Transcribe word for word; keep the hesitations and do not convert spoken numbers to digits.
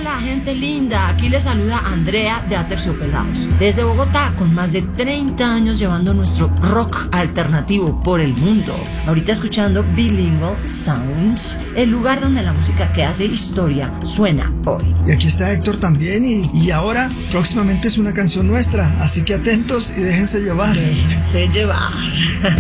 Hola, gente linda. Aquí les saluda Andrea de Aterciopelados. Desde Bogotá, con más de treinta años llevando nuestro rock alternativo por el mundo. Ahorita escuchando Bilingual Sounds, el lugar donde la música que hace historia suena hoy. Y aquí está Héctor también. Y, y ahora, próximamente es una canción nuestra. Así que atentos y déjense llevar. Déjense llevar.